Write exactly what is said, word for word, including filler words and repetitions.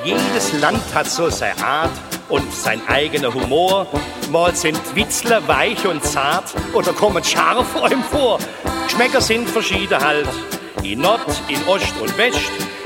Jedes Land hat so seine Art und sein eigener Humor. Mal sind Witzler weich und zart oder kommen scharf einem vor. Geschmäcker sind verschieden halt, in Nord, in Ost und West.